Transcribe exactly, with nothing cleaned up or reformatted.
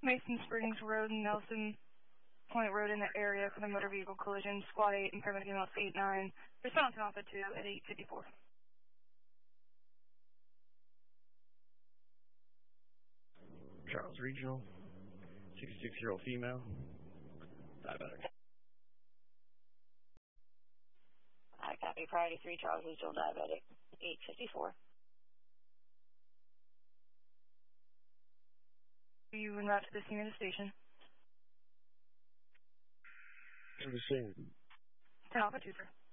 Mason Springs Road and Nelson Point Road in the area for the motor vehicle collision. Squad eight and paramedic email eight nine. Response to Alpha two at eight fifty-four. Charles Regional, sixty-six-year-old female, diabetic. I copy. Priority three, Charles Regional, diabetic, eight fifty-four. You en route to the scene of the station. To the scene. ten Alpha two, sir.